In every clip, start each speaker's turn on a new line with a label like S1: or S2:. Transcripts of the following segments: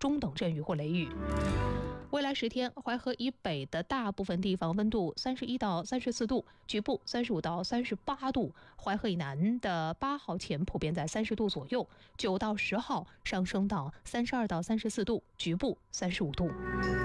S1: 中等阵雨或雷雨。未来10天，淮河以北的大部分地方温度31到34度，局部35到38度；淮河以南的8号前普遍在30度左右，9到10号上升到32到34度，局部35度。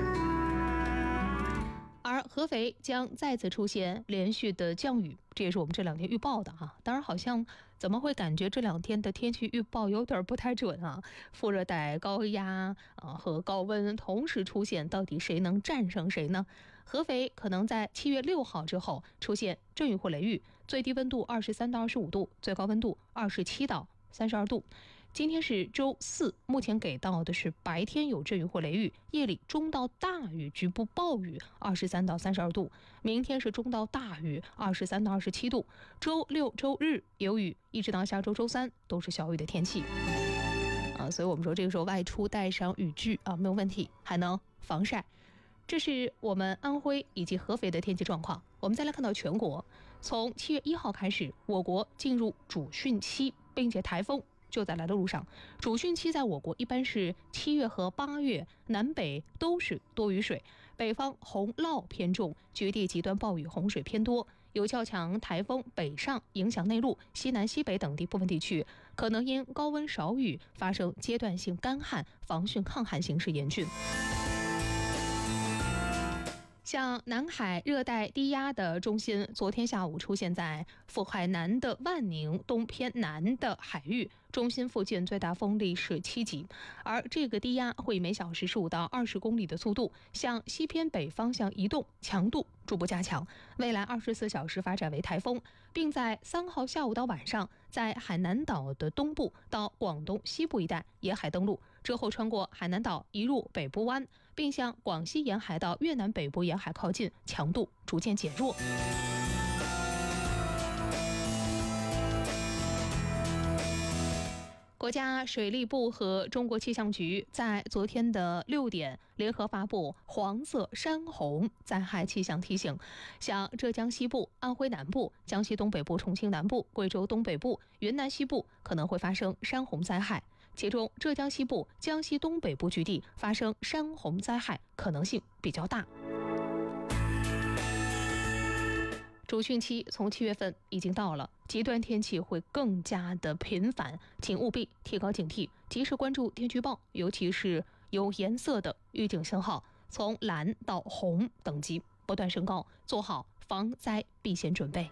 S1: 而合肥将再次出现连续的降雨，这也是我们这2天预报的啊。当然，好像怎么会感觉这2天的天气预报有点不太准啊？副热带高压和高温同时出现，到底谁能战胜谁呢？合肥可能在7月6号之后出现阵雨或雷雨，最低温度23到25度，最高温度27到32度。今天是周4，目前给到的是白天有阵雨或雷雨，夜里中到大雨，局部暴雨，23到32度。明天是中到大雨，23到27度。周6、周日有雨，一直到下周周3都是小雨的天气。所以我们说这个时候外出带上雨具没有问题，还能防晒。这是我们安徽以及合肥的天气状况。我们再来看到全国，从7月1号开始，我国进入主汛期，并且台风就在来的路上。主汛期在我国一般是7月和8月，南北都是多雨水，北方洪涝偏重，局地极端暴雨洪水偏多，有较强台风北上影响内陆、西南、西北等地部分地区，可能因高温少雨发生阶段性干旱，防汛抗旱形势严峻。像南海热带低压的中心，昨天下午出现在赴海南的万宁东偏南的海域，中心附近最大风力是7级，而这个低压会以每小时15到20公里的速度向西偏北方向移动，强度逐步加强，未来24小时发展为台风，并在3号下午到晚上在海南岛的东部到广东西部一带沿海登陆，之后穿过海南岛移入北部湾，并向广西沿海到越南北部沿海靠近，强度逐渐减弱。国家水利部和中国气象局在昨天的6点联合发布黄色山洪灾害气象提醒，像浙江西部、安徽南部、江西东北部、重庆南部、贵州东北部、云南西部可能会发生山洪灾害，其中浙江西部、江西东北部局地发生山洪灾害可能性比较大。主汛期从7月份已经到了，极端天气会更加的频繁，请务必提高警惕，及时关注天气预报，尤其是有颜色的预警信号，从蓝到红等级不断升高，做好防灾避险准备。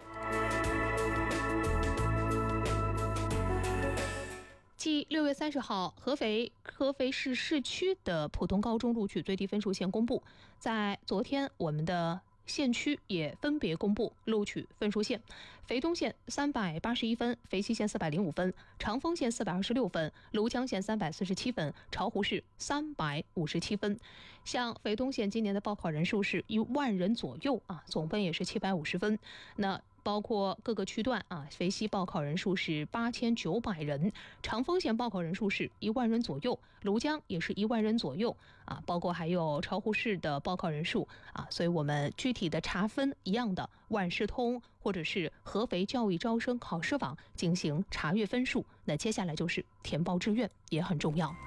S1: 继6月30号，合肥市市区的普通高中录取最低分数线公布，在昨天我们的县区也分别公布录取分数线，肥东县381分，肥西县405分，长丰县426分，庐江县347分，巢湖市357分。像肥东县今年的报考人数是1万人左右总分也是750分。那包括各个区段肥西报考人数是8900人，长丰县报考人数是1万人左右，庐江也是1万人左右包括还有巢湖市的报考人数所以我们具体的查分一样的，万事通或者是合肥教育招生考试网进行查阅分数。那接下来就是填报志愿，也很重要。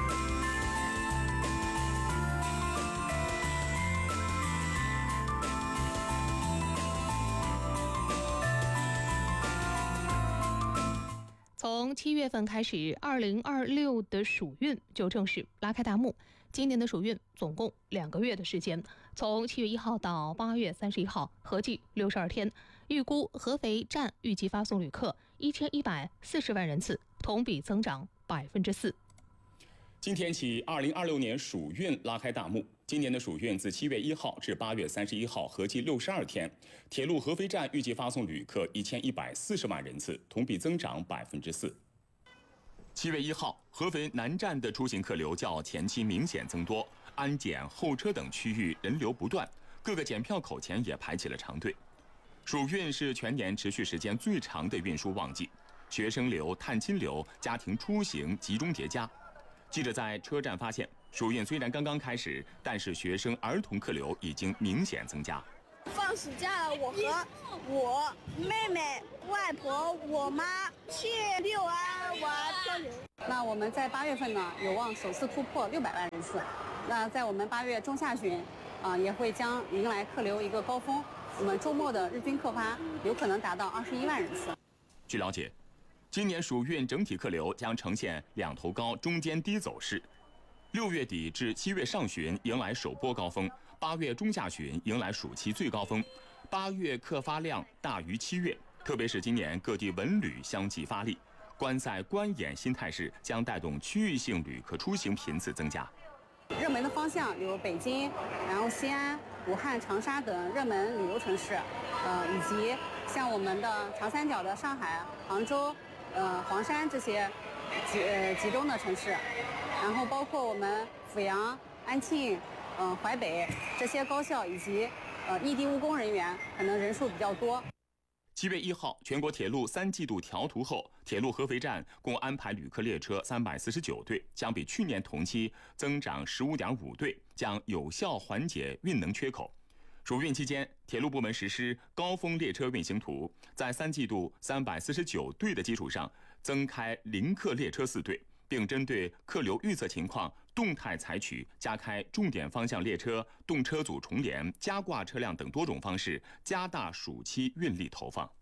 S1: 从7月份开始，2026的暑运就正式拉开大幕。今年的暑运总共2个月的时间，从7月1号到8月31号，合计62天。预估合肥站预计发送旅客1140万人次，同比增长4%。
S2: 今天起，2026年暑运拉开大幕。今年的暑运自7月1号至8月31号，合计62天。铁路合肥站预计发送旅客1140万人次，同比增长4%。7月1号，合肥南站的出行客流较前期明显增多，安检、候车等区域人流不断，各个检票口前也排起了长队。暑运是全年持续时间最长的运输旺季，学生流、探亲流、家庭出行集中叠加。记者在车站发现，暑运虽然刚刚开始，但是学生儿童客流已经明显增加。
S3: 放放暑假了，我和我妹妹、外婆、我妈去六安玩漂流。
S4: 那我们在8月份呢，有望首次突破600万人次。那在我们8月中下旬，也会将迎来客流一个高峰。我们周末的日均客发有可能达到21万人次。
S2: 据了解，今年暑运整体客流将呈现两头高、中间低走势。6月底至7月上旬迎来首波高峰，8月中下旬迎来暑期最高峰，8月客发量大于7月。特别是今年各地文旅相继发力，观赛观演新态势将带动区域性旅客出行频次增加。
S4: 热门的方向有北京，然后西安、武汉、长沙等热门旅游城市，以及像我们的长三角的上海、杭州、黄山这些集中的城市，然后包括我们阜阳、安庆、淮北这些高校以及异地务工人员，可能人数比较多。
S2: 7月1号，全国铁路3季度调图后，铁路合肥站共安排旅客列车349对，相比去年同期增长15.5对，将有效缓解运能缺口。暑运期间，铁路部门实施高峰列车运行图，在3季度349对的基础上，增开临客列车4对，并针对客流预测情况，动态采取加开重点方向列车、动车组重联、加挂车辆等多种方式，加大暑期运力投放。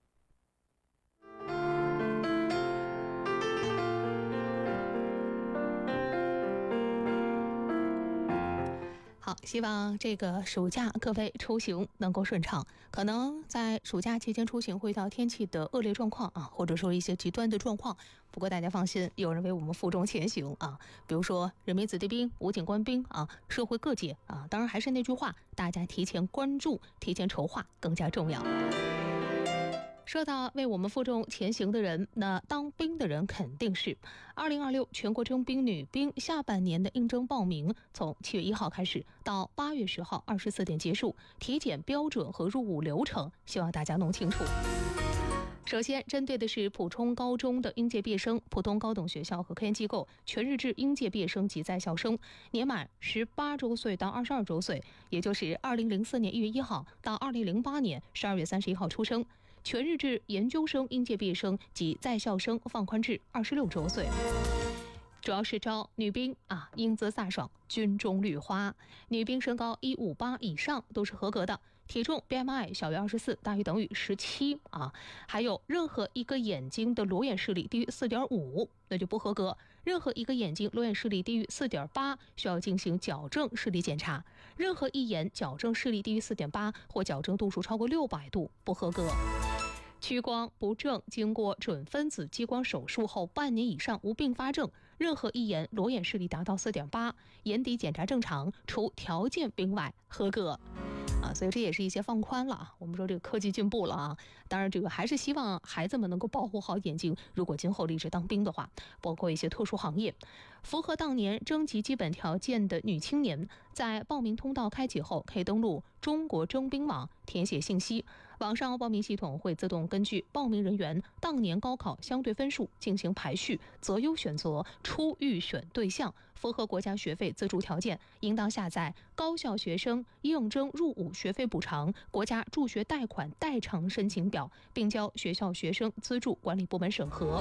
S1: 好，希望这个暑假各位出行能够顺畅。可能在暑假期间出行会遇到天气的恶劣状况啊，或者说一些极端的状况。不过大家放心，有人为我们负重前行啊。比如说人民子弟兵、武警官兵啊，社会各界啊。当然还是那句话，大家提前关注、提前筹划更加重要。说到为我们负重前行的人，那当兵的人肯定是。2026全国征兵女兵下半年的应征报名从7月1号开始，到8月10号24点结束。体检标准和入伍流程，希望大家弄清楚。首先，针对的是普通高中的应届毕业生、普通高等学校和科研机构全日制应届毕业生及在校生，年满18周岁到22周岁，也就是2004年1月1号到2008年12月31号出生。全日制研究生应届毕业生及在校生放宽至26周岁。主要是招女兵啊，英姿飒爽，军中绿花。女兵身高158以上都是合格的，体重 BMI 小于24，大于等于17啊。还有任何一个眼睛的裸眼视力低于4.5，那就不合格。任何一个眼睛裸眼视力低于4.8，需要进行矫正视力检查。任何一眼矫正视力低于4.8或矫正度数超过600度，不合格。屈光不正，经过准分子激光手术后半年以上无并发症，任何一眼裸眼视力达到4.8，眼底检查正常，除条件病外合格。所以这也是一些放宽了啊。我们说这个科技进步了啊，当然这个还是希望孩子们能够保护好眼睛。如果今后立志当兵的话，包括一些特殊行业，符合当年征集基本条件的女青年，在报名通道开启后，可以登录中国征兵网填写信息。网上报名系统会自动根据报名人员当年高考相对分数进行排序，择优选择初预选对象，符合国家学费资助条件，应当下载高校学生应征入伍学费补偿国家助学贷款代偿申请表，并交学校学生资助管理部门审核。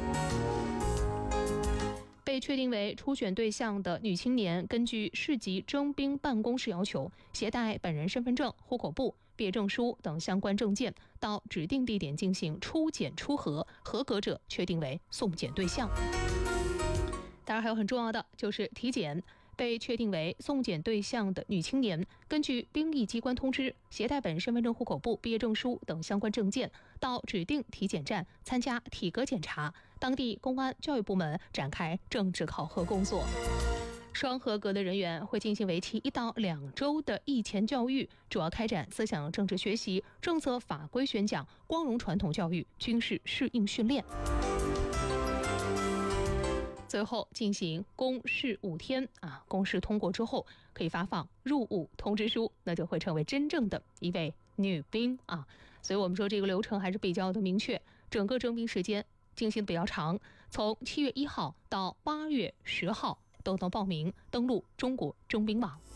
S1: 被确定为初选对象的女青年，根据市级征兵办公室要求，携带本人身份证、户口簿、毕业证书等相关证件，到指定地点进行初检初核，合格者确定为送检对象。当然还有很重要的就是体检。被确定为送检对象的女青年，根据兵役机关通知，携带本身份证、户口簿、毕业证书等相关证件，到指定体检站参加体格检查，当地公安、教育部门展开政治考核工作。双合格的人员会进行为期1到2周的役前教育，主要开展思想政治学习、政策法规宣讲、光荣传统教育、军事适应训练。最后进行公示5天啊，公示通过之后可以发放入伍通知书，那就会成为真正的一位女兵啊。所以我们说这个流程还是比较的明确，整个征兵时间进行的比较长，从7月1号到8月10号都能报名登录中国征兵网。